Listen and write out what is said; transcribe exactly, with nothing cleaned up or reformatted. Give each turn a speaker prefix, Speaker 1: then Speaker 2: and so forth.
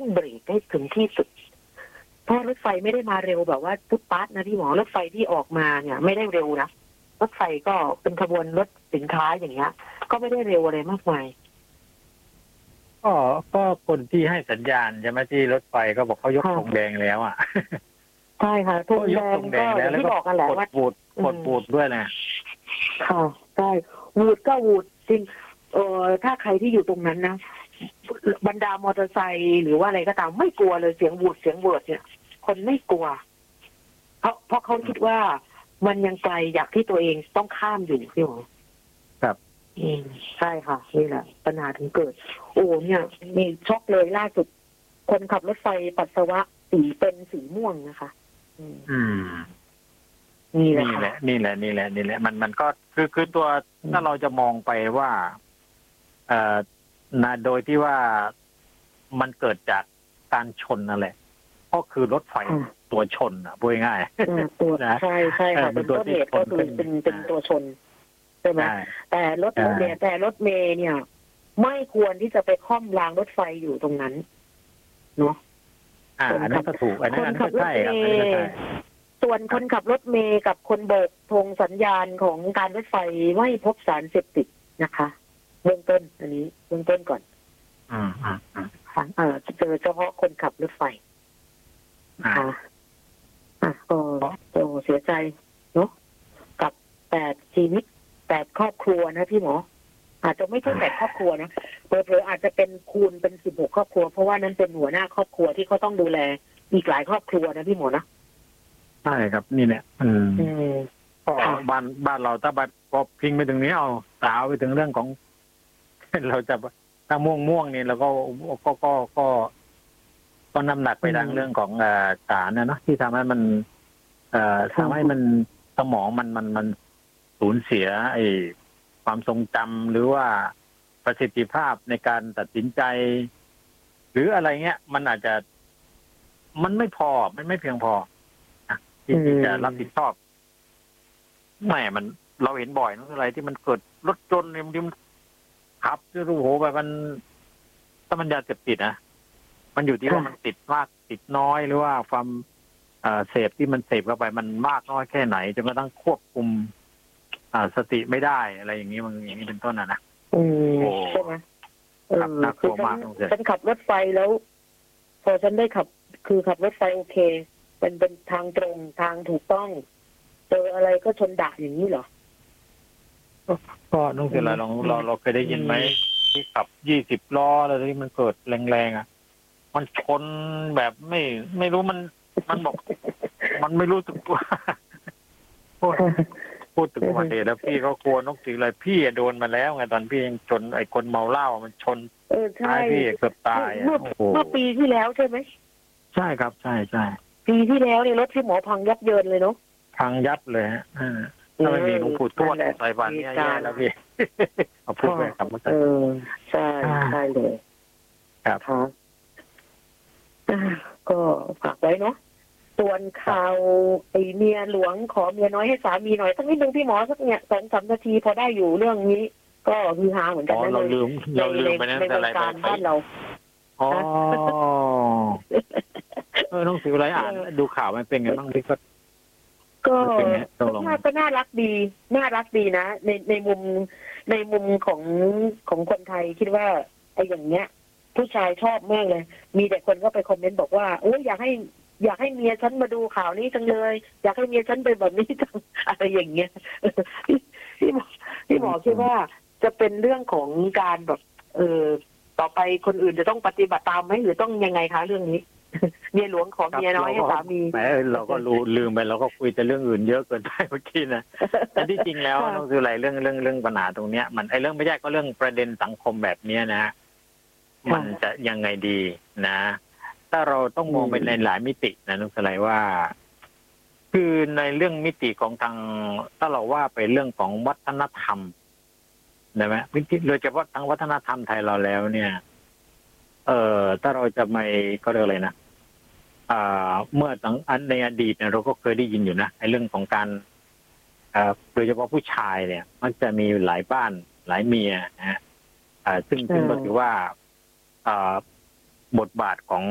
Speaker 1: ต้องเบรกให้ถึงที่สุดเพราะรถไฟไม่ได้มาเร็วแบบว่าปุ๊บปั๊บนะพี่หมอรถไฟที่ออกมาเนี่ยไม่ได้เร็วนะรถไฟก็เป็นขบวนรถสินค้าอย่างเงี้ยก็ไม่ได้เร็วอะไรมากมาย
Speaker 2: ก็ก็คนที่ให้สัญญาณใช่ไหมที่รถไฟก็บอกเขายกธงแดงแล้วอ่ะ
Speaker 1: ใช่ค่ะธงแดงก็อย่างที่บอกกันแหละว่า
Speaker 2: ปูดปูดปูดด้วยนะ
Speaker 1: ค่ะใช่วูดก็วูดจริงเออถ้าใครที่อยู่ตรงนั้นนะบรรดามอเตอร์ไซค์หรือว่าอะไรก็ตามไม่กลัวเลยเสียงวูดเสียงเวิร์ดเนี่ยคนไม่กลัวเพราะเพราะเขาคิดว่ามันยังไกลอยากที่ตัวเองต้องข้ามอยู่พี่หมอ
Speaker 2: ครับ
Speaker 1: อืมใช่ค่ะนี่แหละปัญหาถึงเกิดโอ้เนี่ยมีช็อกเลยล่าสุดคนขับรถไฟปัสสาวะสีเป็นสีม่วงนะคะ
Speaker 2: อืมนี่แหละนี่แหละนี่แหละนี่แหละนี่แหละมันมันก็คือคือตัวถ้าเราจะมองไปว่าเอ่อนะโดยที่ว่ามันเกิดจากการชนนั่นแหละก็คือรถไฟตัวชนอ่ะพูดง่าย
Speaker 1: ๆตัวใช่ใช่ค่ะเป็นต้นเหตุก็คือเป็นเป็นตัวชนใช่ไหมแต่รถเมล์แต่รถเมล์เนี่ยไม่ควรที่จะไปค่อมรางรถไฟอยู่ตรงนั้นเนาะ
Speaker 2: อ่าอันนั้นก็ถูกอันนั้นก็ใช่ครับ
Speaker 1: ส่วนคนขับรถเมล์กับคนโบกธงสัญญาณของการรถไฟไม่พบสารเสพติดนะคะเบื้องต้นอันนี้เบื้องต้นก่อน
Speaker 2: อืมอืมอืม
Speaker 1: เอ่อเจอเฉพาะคนขับรถไฟค่ะอ่ะก็โอ้เสียใจเนาะกับแปดชีวิตแปดครอบครัวนะพี่หมออาจจะไม่ใช่แปดครอบครัวนะเผลอๆอาจจะเป็นคูณเป็นสิบหกครอบครัวเพราะว่านั้นเป็นหัวหน้าครอบครัวที่เขาต้องดูแลอีกหลายครอบครัวนะพี่หมอนะ
Speaker 2: ใช่ครับนี่เนี่ยอืมก็บ้านบ้านเราถ้าบัดพอพิงไปถึงนี้เอาสาวไปถึงเรื่องของเราจะถ้าม่วงม่วงนี่เราก็ก็ก็ก็ก็น้ำหนักไปทางเรื่องของสารนะเนาะที่ทำให้มันเอ่อทำให้มันสมองมันมันมันสูญเสียไอ้ความทรงจำหรือว่าประสิทธิภาพในการตัดสินใจหรืออะไรเงี้ยมันอาจจะมันไม่พอมันไม่เพียงพอที่จะรับผิดชอบแหมมันเราเห็นบ่อยนะอะไรที่มันเกิดรถจนเนี่ยมันขับจะรู้โหแบบมันถ้ามันยาเสพติดนะมันอยู่ที่ว่ามันติดมากติดน้อยหรือว่าความเสพที่มันเสพเข้าไปมันมากน้อยแค่ไหนจนกระทั่งควบคุมสติไม่ได้อะไรอย่างนี้มันอย่างนี้เป็นต้นอ่ะนะ
Speaker 1: อืมใช่ไหมเออคือฉันฉันขับรถไฟแล้วพอฉันได้ขับคือขับรถไฟโอเคเป็นเป็นทางตรงทางถูกต้องเจออะไรก็ชนด่าอย่างนี้เหรอ
Speaker 2: ก็น้องเสียอะไรเราเราเราเคยได้ยินไหมที่ขับยี่สิบล้ออะไรที่มันเกิดแรงๆอ่ะมันชนแบบไม่ไม่รู้มันมันบอกมันไม่รู้สึกตัวพูดพูดถึงอุบัติเหตุแล้วพี่ก็กลัวนกสีอะไรพี่โดนมาแล้วไงตอนพี่ยังชนไอ้คนเมาเหล้ามันชนตายพี่เกือบตายอ่ะ
Speaker 1: เมื่อปีที่แล้วใช่ไหม
Speaker 2: ใช่ครับใช่ใช่
Speaker 1: ปีที่แล้วเนี่ยรถที่หมอพังยับเยินเลยเนาะ
Speaker 2: พังยับเลยฮะถ้าไม่มีหลวงปู่ทวดใส่บาตรเนี่ยแย่แล้วพี่เอาพูดไปครับเอ
Speaker 1: อใช่ใช่เลย
Speaker 2: ครับ
Speaker 1: ก็ฝากไว้เนาะส่วนข่าวไอเมียหลวงขอเมียน้อยให้สามีหน่อยสักนิดนึงพี่หมอสักเนี่ยสองสามนาทีพอได้อยู่เรื่องนี้ก็ฮือฮาเหมือนกันนะ
Speaker 2: เราลืมเราลืมไปนั่นแต่อะไร
Speaker 1: บ้านเรา
Speaker 2: อ๋อเออน้องสิวไรอ่านดูข่าวมันเป็นไงบ้างพี่ก็
Speaker 1: ก็น่าก็น่ารักดีน่ารักดีนะในในมุมในมุมของของคนไทยคิดว่าไอ้อย่างเงี้ยผู้ชายชอบมากเลยมีแต่คนก็ไปคอมเมนต์บอกว่าโอ้ยอยากให้อยากให้เมียฉันมาดูข่าวนี้จังเลยอยากให้เมียฉันเป็นแบบนี้จังอะไรอย่างเงี้ยที่หมอที่หมอคิดว่าจะเป็นเรื่องของการแบบเออต่อไปคนอื่นจะต้องปฏิบัติตามไหมหรือต้องยังไงคะเรื่องนี้เมียหลวงของเมียน้อยให้สามี
Speaker 2: แหมเราก็รู้ลืมไปเราก็คุยแต่เรื่องอื่นเยอะเกินไปเมื่อกี้นะแต่ที่จริงแล้วน้องคืออะไรเรื่องเรื่องเรื่องปัญหาตรงเนี้ยมันไอ้เรื่องไม่ใช่ก็เรื่องประเด็นสังคมแบบเนี้ยนะมันจะยังไงดีนะถ้าเราต้องมองไปในหลายมิตินะน้องสไลว่าคือในเรื่องมิติของทางถ้าเราว่าไปเรื่องของวัฒนธรรมได้ไหมโดยเฉพาะทางวัฒนธรรมไทยเราแล้วเนี่ยเอ่อถ้าเราจะไม่ก็เรียกอะไรนะอ่าเมื่อตั้งในอดีตเนี่ยเราก็เคยได้ยินอยู่นะในเรื่องของการอ่าโดยเฉพาะผู้ชายเนี่ยมันจะมีหลายบ้านหลายเมียนะฮะอ่าซึ่งซึ่งก็ถือว่าอ่าบทบาทของ